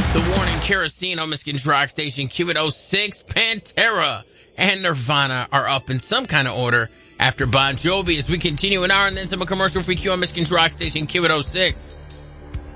The Warning, Kerosene on Michigan's Rock Station, Q806, Pantera and Nirvana are up in some kind of order after Bon Jovi as we continue an hour and then some commercial free Q on Michigan's Rock Station, Q806.